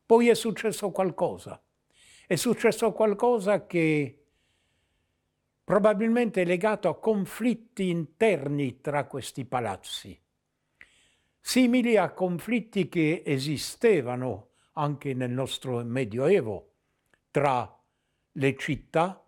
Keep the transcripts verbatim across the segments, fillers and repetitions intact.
Poi è successo qualcosa. È successo qualcosa che probabilmente è legato a conflitti interni tra questi palazzi, simili a conflitti che esistevano anche nel nostro Medioevo tra le città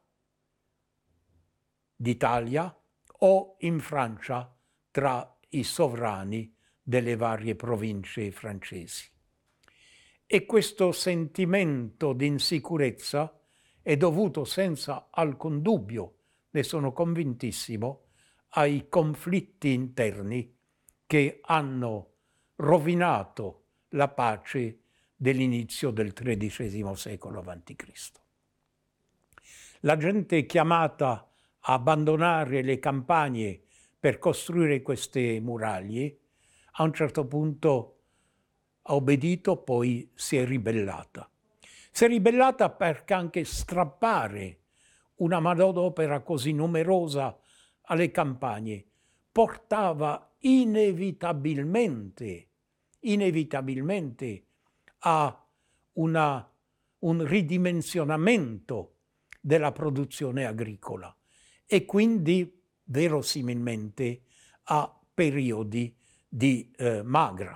d'Italia o in Francia tra i sovrani delle varie province francesi. E questo sentimento di insicurezza è dovuto senza alcun dubbio, ne sono convintissimo, ai conflitti interni che hanno rovinato la pace dell'inizio del tredicesimo secolo avanti Cristo. La gente è chiamata a abbandonare le campagne per costruire queste muraglie, a un certo punto ha obbedito, poi si è ribellata. Si è ribellata perché anche strappare una manodopera così numerosa alle campagne portava inevitabilmente, inevitabilmente a una, un ridimensionamento della produzione agricola e quindi verosimilmente a periodi di eh, magra.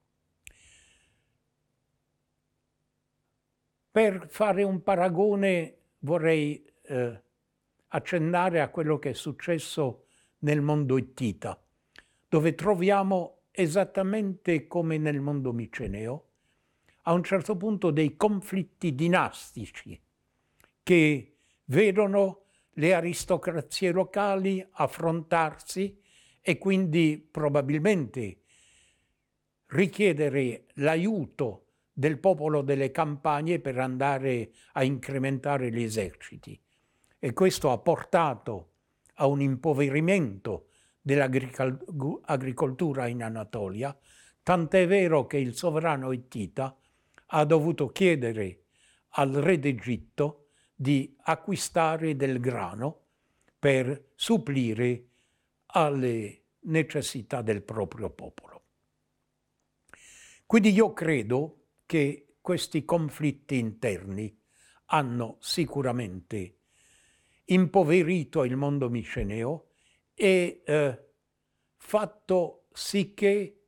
Per fare un paragone vorrei eh, accennare a quello che è successo nel mondo ittita, dove troviamo esattamente come nel mondo miceneo, a un certo punto dei conflitti dinastici che vedono le aristocrazie locali affrontarsi e quindi probabilmente richiedere l'aiuto del popolo delle campagne per andare a incrementare gli eserciti. E questo ha portato a un impoverimento dell'agricoltura in Anatolia, tant'è vero che il sovrano ittita ha dovuto chiedere al re d'Egitto di acquistare del grano per supplire alle necessità del proprio popolo. Quindi io credo che questi conflitti interni hanno sicuramente impoverito il mondo miceneo e eh, fatto sì che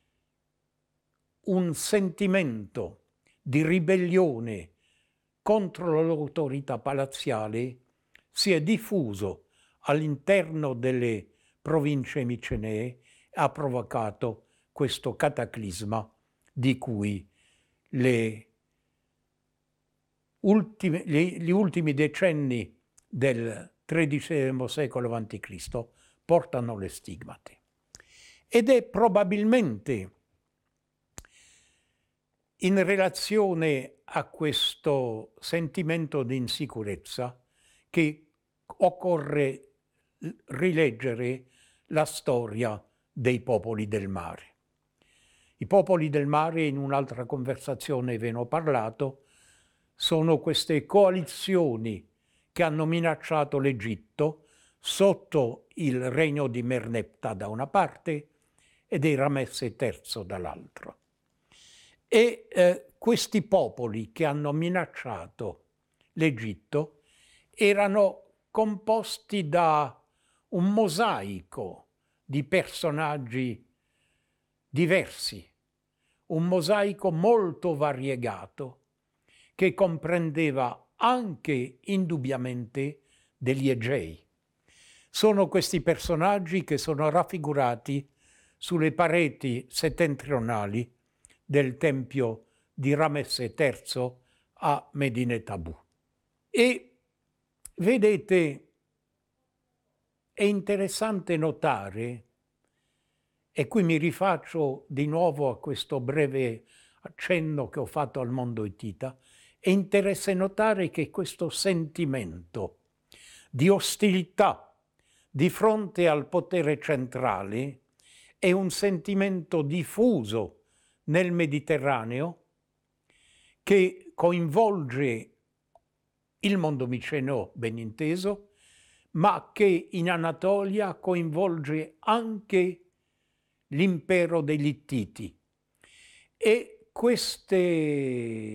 un sentimento di ribellione contro l'autorità palaziale si è diffuso all'interno delle province micenee e ha provocato questo cataclisma di cui le ultime, gli, gli ultimi decenni del tredicesimo secolo avanti Cristo portano le stigmate. Ed è probabilmente in relazione a questo sentimento di insicurezza che occorre rileggere la storia dei popoli del mare. I popoli del mare, in un'altra conversazione ve ne ho parlato, sono queste coalizioni che hanno minacciato l'Egitto sotto il regno di Merneptah da una parte e di Ramesse terzo dall'altra. E eh, questi popoli che hanno minacciato l'Egitto erano composti da un mosaico di personaggi diversi, un mosaico molto variegato che comprendeva anche indubbiamente degli Egei. Sono questi personaggi che sono raffigurati sulle pareti settentrionali del tempio di Ramesse terzo a Medinet Habu. E vedete, è interessante notare, e qui mi rifaccio di nuovo a questo breve accenno che ho fatto al mondo ittita, è interessante notare che questo sentimento di ostilità di fronte al potere centrale è un sentimento diffuso nel Mediterraneo che coinvolge il mondo miceneo, ben inteso, ma che in Anatolia coinvolge anche l'impero degli Ittiti. E queste